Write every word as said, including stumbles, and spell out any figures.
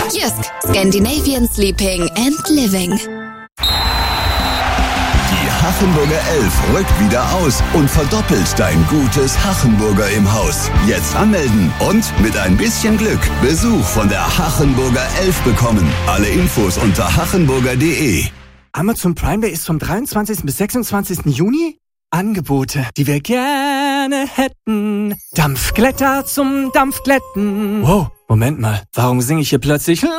Jysk, Scandinavian Sleeping and Living. Die Hachenburger Elf rückt wieder aus und verdoppelt dein gutes Hachenburger im Haus. Jetzt anmelden und mit ein bisschen Glück Besuch von der Hachenburger Elf bekommen. Alle Infos unter hachenburger punkt de. Amazon Prime Day ist vom dreiundzwanzigsten bis sechsundzwanzigsten Juni. Angebote, die wir gerne hätten. Dampfglätter zum Dampfglätten. Wow, Moment mal, warum singe ich hier plötzlich